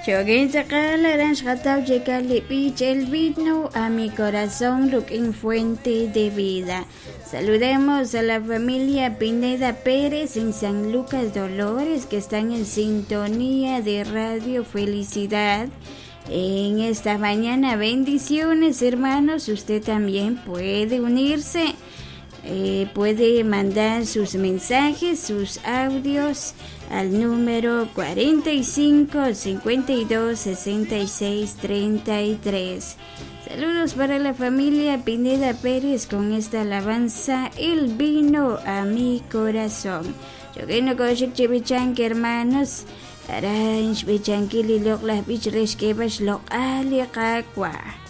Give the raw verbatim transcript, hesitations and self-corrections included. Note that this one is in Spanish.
Choguense Calaranch Gatau Yecali Pich el vino a mi corazón, Luquín fuente de vida. Saludemos a la familia Pineda Pérez en San Lucas Dolores, que están en sintonía de Radio Felicidad. En esta mañana, bendiciones, hermanos. Usted también puede unirse. Eh, puede mandar sus mensajes, sus audios al número cuarenta y cinco, cincuenta y dos, sesenta y seis, treinta y tres. Saludos para la familia Pineda Pérez con esta alabanza, El vino a mi corazón. Yo que no coche chivichanque, hermanos. Aranch bichanquili lok las bichres que vas lok ali kakwa.